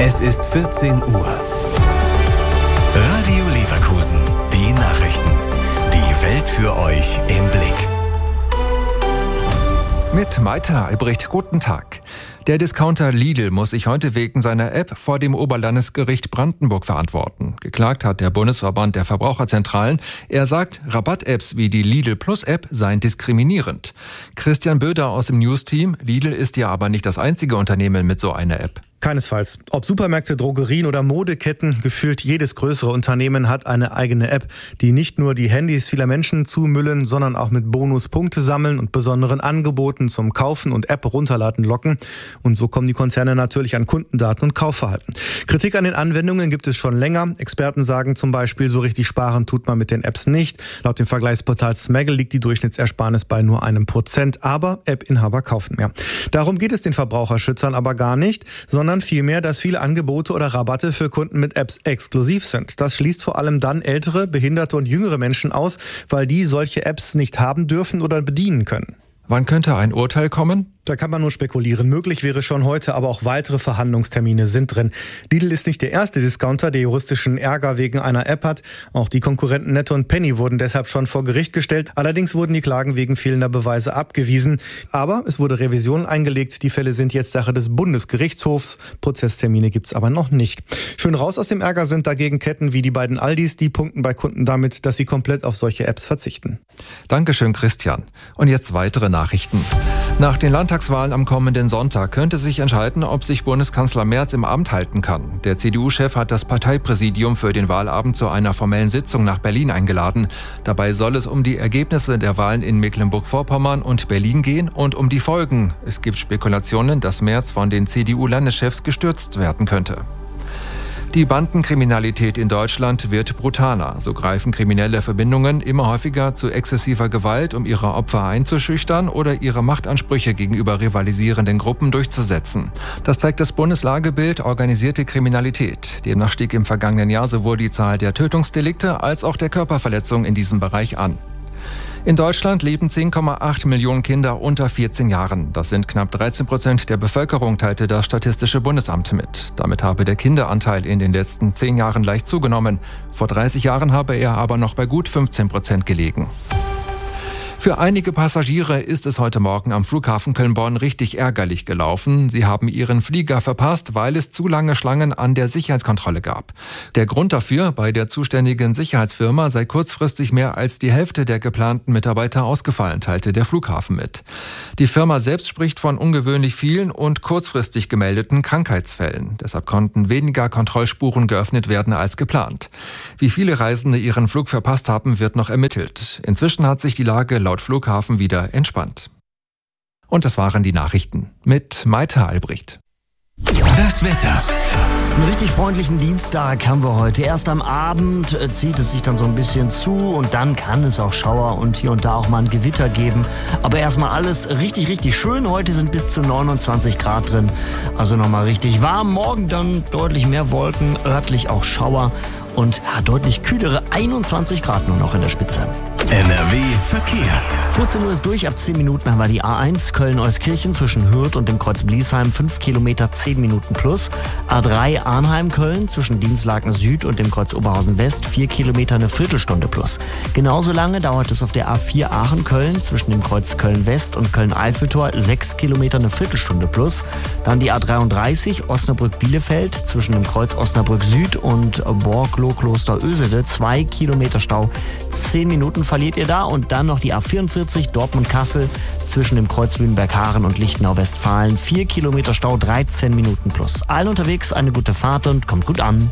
Es ist 14 Uhr. Radio Leverkusen, die Nachrichten. Die Welt für euch im Blick. Mit Maita Albrecht, guten Tag. Der Discounter Lidl muss sich heute wegen seiner App vor dem Oberlandesgericht Brandenburg verantworten. Geklagt hat der Bundesverband der Verbraucherzentralen. Er sagt, Rabatt-Apps wie die Lidl Plus App seien diskriminierend. Christian Böder aus dem News-Team. Lidl ist ja aber nicht das einzige Unternehmen mit so einer App. Keinesfalls. Ob Supermärkte, Drogerien oder Modeketten, gefühlt jedes größere Unternehmen hat eine eigene App, die nicht nur die Handys vieler Menschen zumüllen, sondern auch mit Bonuspunkte sammeln und besonderen Angeboten zum Kaufen und App runterladen locken. Und so kommen die Konzerne natürlich an Kundendaten und Kaufverhalten. Kritik an den Anwendungen gibt es schon länger. Experten sagen zum Beispiel, so richtig sparen tut man mit den Apps nicht. Laut dem Vergleichsportal Smaggle liegt die Durchschnittsersparnis bei nur 1%. Aber App-Inhaber kaufen mehr. Darum geht es den Verbraucherschützern aber gar nicht, sondern vielmehr, dass viele Angebote oder Rabatte für Kunden mit Apps exklusiv sind. Das schließt vor allem dann ältere, behinderte und jüngere Menschen aus, weil die solche Apps nicht haben dürfen oder bedienen können. Wann könnte ein Urteil kommen? Da kann man nur spekulieren. Möglich wäre schon heute, aber auch weitere Verhandlungstermine sind drin. Lidl ist nicht der erste Discounter, der juristischen Ärger wegen einer App hat. Auch die Konkurrenten Netto und Penny wurden deshalb schon vor Gericht gestellt. Allerdings wurden die Klagen wegen fehlender Beweise abgewiesen. Aber es wurde Revision eingelegt. Die Fälle sind jetzt Sache des Bundesgerichtshofs. Prozesstermine gibt's aber noch nicht. Schön raus aus dem Ärger sind dagegen Ketten wie die beiden Aldis. Die punkten bei Kunden damit, dass sie komplett auf solche Apps verzichten. Dankeschön, Christian. Und jetzt weitere Nachrichten. Nach den Landtagswahlen am kommenden Sonntag könnte sich entscheiden, ob sich Bundeskanzler Merz im Amt halten kann. Der CDU-Chef hat das Parteipräsidium für den Wahlabend zu einer formellen Sitzung nach Berlin eingeladen. Dabei soll es um die Ergebnisse der Wahlen in Mecklenburg-Vorpommern und Berlin gehen und um die Folgen. Es gibt Spekulationen, dass Merz von den CDU-Landeschefs gestürzt werden könnte. Die Bandenkriminalität in Deutschland wird brutaler. So greifen kriminelle Verbindungen immer häufiger zu exzessiver Gewalt, um ihre Opfer einzuschüchtern oder ihre Machtansprüche gegenüber rivalisierenden Gruppen durchzusetzen. Das zeigt das Bundeslagebild Organisierte Kriminalität. Demnach stieg im vergangenen Jahr sowohl die Zahl der Tötungsdelikte als auch der Körperverletzungen in diesem Bereich an. In Deutschland leben 10,8 Millionen Kinder unter 14 Jahren. Das sind knapp 13% der Bevölkerung, teilte das Statistische Bundesamt mit. Damit habe der Kinderanteil in den letzten 10 Jahren leicht zugenommen. Vor 30 Jahren habe er aber noch bei gut 15% gelegen. Für einige Passagiere ist es heute Morgen am Flughafen Köln-Bonn richtig ärgerlich gelaufen. Sie haben ihren Flieger verpasst, weil es zu lange Schlangen an der Sicherheitskontrolle gab. Der Grund dafür, bei der zuständigen Sicherheitsfirma sei kurzfristig mehr als die Hälfte der geplanten Mitarbeiter ausgefallen, teilte der Flughafen mit. Die Firma selbst spricht von ungewöhnlich vielen und kurzfristig gemeldeten Krankheitsfällen. Deshalb konnten weniger Kontrollspuren geöffnet werden als geplant. Wie viele Reisende ihren Flug verpasst haben, wird noch ermittelt. Inzwischen hat sich die Lage laut Flughafen wieder entspannt. Und das waren die Nachrichten mit Maita Albrecht. Das Wetter. Einen richtig freundlichen Dienstag haben wir heute. Erst am Abend zieht es sich dann so ein bisschen zu und dann kann es auch Schauer und hier und da auch mal ein Gewitter geben. Aber erstmal alles richtig, richtig schön. Heute sind bis zu 29 Grad drin. Also nochmal richtig warm. Morgen dann deutlich mehr Wolken, örtlich auch Schauer und deutlich kühlere 21 Grad nur noch in der Spitze. NRW Verkehr. 14 Uhr ist durch, ab 10 Minuten haben wir die A1 Köln-Euskirchen zwischen Hürth und dem Kreuz Bliesheim, 5 Kilometer, 10 Minuten plus. A3 Arnheim-Köln zwischen Dienstlaken Süd und dem Kreuz Oberhausen West, 4 Kilometer, eine Viertelstunde plus. Genauso lange dauert es auf der A4 Aachen-Köln zwischen dem Kreuz Köln-West und Köln-Eifeltor, 6 Kilometer, eine Viertelstunde plus. Dann die A33 Osnabrück-Bielefeld zwischen dem Kreuz Osnabrück Süd und Borglow-Kloster-Ösede, 2 Kilometer Stau, 10 Minuten verliert ihr da. Und dann noch die A44 Dortmund-Kassel zwischen dem Kreuz Lüneburg-Haaren und Lichtenau-Westfalen, 4 Kilometer Stau, 13 Minuten plus. Allen unterwegs eine gute Fahrt und kommt gut an.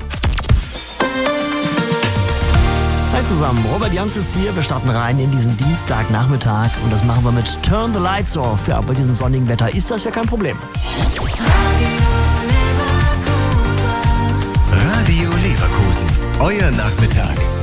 Hi zusammen, Robert Janz ist hier. Wir starten rein in diesen Dienstagnachmittag und das machen wir mit Turn the Lights Off. Ja, bei diesem sonnigen Wetter ist das ja kein Problem. Radio Leverkusen, euer Nachmittag.